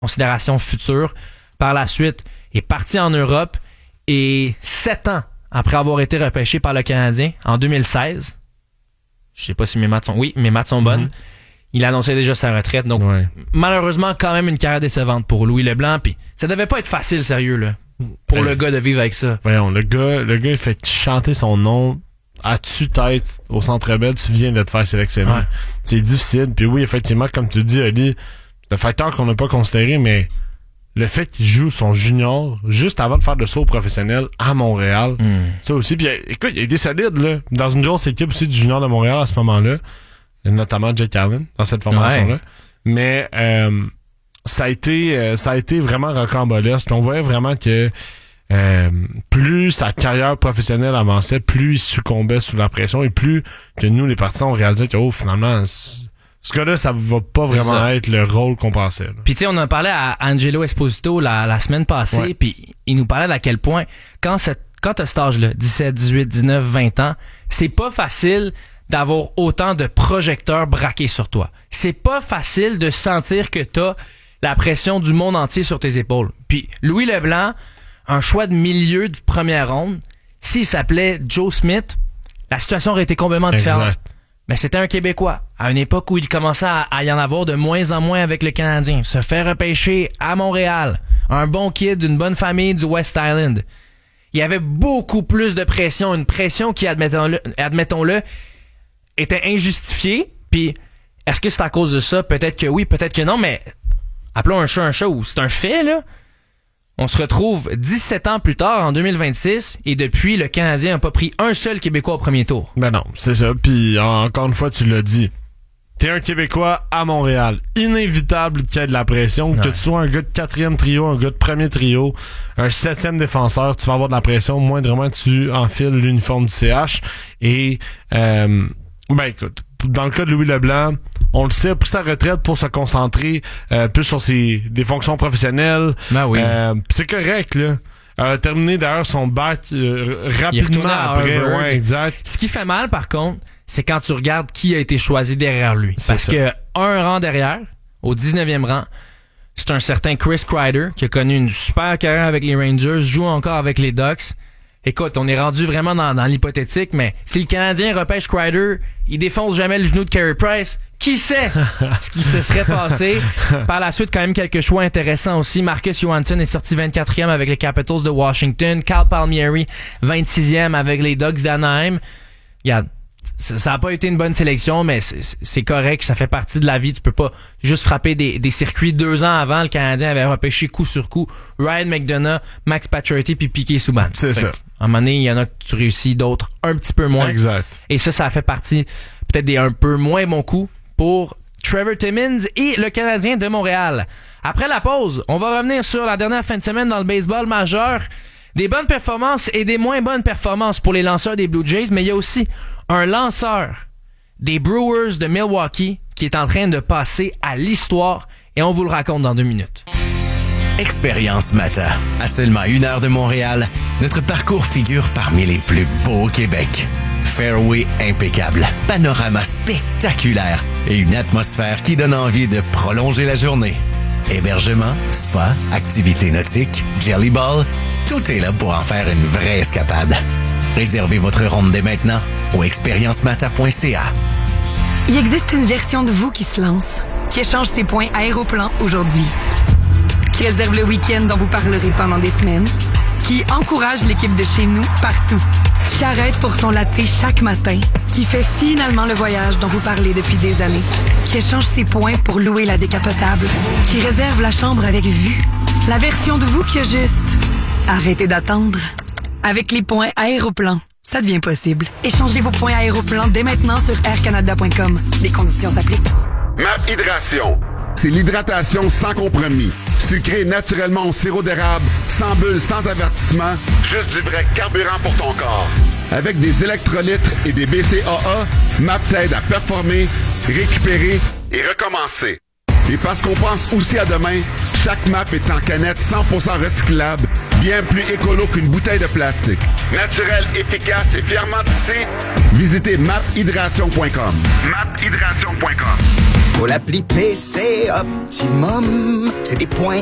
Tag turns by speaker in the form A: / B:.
A: considération future. Par la suite, est parti en Europe et 7 ans après avoir été repêché par le Canadien en 2016, je sais pas si mes maths sont bonnes, il annonçait déjà sa retraite. Donc, malheureusement, quand même une carrière décevante pour Louis Leblanc. Puis ça devait pas être facile, sérieux, là, pour le gars de vivre avec ça.
B: Voyons, le gars, il fait chanter son nom à tue-tête au Centre Bell, tu viens de te faire sélectionner. Ouais. C'est difficile. Puis oui, effectivement, comme tu dis, Ali, le facteur qu'on n'a pas considéré, mais le fait qu'il joue son junior juste avant de faire le saut professionnel à Montréal, ça aussi. Puis écoute, il a été solide, là, dans une grosse équipe aussi du junior de Montréal à ce moment-là, notamment Jake Allen dans cette formation-là. Mais ça a été vraiment rocambolesque. Puis on voyait vraiment que plus sa carrière professionnelle avançait, plus il succombait sous la pression et plus que nous, les partisans, on réalisait que finalement, ce gars-là, ça va pas vraiment être le rôle qu'on pensait.
A: Puis tu sais, on a parlé à Angelo Esposito la semaine passée, puis il nous parlait d'à quel point, quand t'as cet âge-là, 17, 18, 19, 20 ans, c'est pas facile d'avoir autant de projecteurs braqués sur toi. C'est pas facile de sentir que t'as la pression du monde entier sur tes épaules. Puis Louis Leblanc, un choix de milieu de première ronde, s'il s'appelait Joe Smith, la situation aurait été complètement différente. Exact. Mais c'était un Québécois, à une époque où il commençait à y en avoir de moins en moins avec le Canadien. Se fait repêcher à Montréal. Un bon kid d'une bonne famille du West Island. Il y avait beaucoup plus de pression. Une pression qui, admettons-le, était injustifiée. Puis, est-ce que c'est à cause de ça? Peut-être que oui, peut-être que non, mais appelons un chat ou c'est un fait, là. On se retrouve 17 ans plus tard, en 2026, et depuis, le Canadien n'a pas pris un seul Québécois au premier tour.
B: Ben non, c'est ça. Puis encore une fois, tu l'as dit. T'es un Québécois à Montréal. Inévitable qu'il y ait de la pression. Que tu sois un gars de 4e trio, un gars de premier trio, un 7e défenseur, tu vas avoir de la pression. Moindrement, tu enfiles l'uniforme du CH. Et, ben écoute, dans le cas de Louis Leblanc, on le sait, a pris sa retraite pour se concentrer plus sur des fonctions professionnelles.
A: Ben oui.
B: C'est correct, là. A terminé d'ailleurs son bac rapidement après. Ouais, exact.
A: Ce qui fait mal, par contre, c'est quand tu regardes qui a été choisi derrière lui. Parce que un rang derrière, au 19e rang, c'est un certain Chris Kreider qui a connu une super carrière avec les Rangers, joue encore avec les Ducks. Écoute, on est rendu vraiment dans l'hypothétique, mais si le Canadien repêche Kreider, il défonce jamais le genou de Carey Price. Qui sait ce qui se serait passé? Par la suite, quand même, quelques choix intéressants aussi. Marcus Johansson est sorti 24e avec les Capitals de Washington. Cal Palmieri, 26e avec les Ducks d'Anaheim. Regarde, ça a pas été une bonne sélection, mais c'est correct, ça fait partie de la vie. Tu peux pas juste frapper des circuits. 2 ans avant, le Canadien avait repêché coup sur coup Ryan McDonough, Max Pacioretty puis Piquet Subban.
B: C'est ça.
A: À un moment donné, il y en a que tu réussis, d'autres un petit peu moins.
B: Exact.
A: Et ça a fait partie peut-être des un peu moins bons coups pour Trevor Timmins et le Canadien de Montréal. Après la pause, on va revenir sur la dernière fin de semaine dans le baseball majeur. Des bonnes performances et des moins bonnes performances pour les lanceurs des Blue Jays, mais il y a aussi un lanceur des Brewers de Milwaukee qui est en train de passer à l'histoire et on vous le raconte dans 2 minutes.
C: Expérience Mata. À seulement 1 heure de Montréal, notre parcours figure parmi les plus beaux au Québec. Fairway impeccable, panorama spectaculaire et une atmosphère qui donne envie de prolonger la journée. Hébergement, spa, activités nautiques, jelly ball, tout est là pour en faire une vraie escapade. Réservez votre ronde dès maintenant au expériencemata.ca.
D: Il existe une version de vous qui se lance, qui échange ses points Aéroplan aujourd'hui, qui réserve le week-end dont vous parlerez pendant des semaines, qui encourage l'équipe de chez nous partout, qui arrête pour son latte chaque matin, qui fait finalement le voyage dont vous parlez depuis des années, qui échange ses points pour louer la décapotable, qui réserve la chambre avec vue. La version de vous qui a juste arrêtez d'attendre. Avec les points Aéroplan, ça devient possible. Échangez vos points Aéroplan dès maintenant sur aircanada.com. Les conditions s'appliquent.
E: MAP Hydration, c'est l'hydratation sans compromis. Sucré naturellement au sirop d'érable, sans bulles, sans avertissement, juste du vrai carburant pour ton corps. Avec des électrolytes et des BCAA, MAP t'aide à performer, récupérer et recommencer. Et parce qu'on pense aussi à demain, chaque MAP est en canette 100% recyclable, bien plus écolo qu'une bouteille de plastique. Naturel, efficace et fièrement tissé, visitez maphydration.com. maphydration.com.
F: Pour l'appli PC Optimum, c'est des points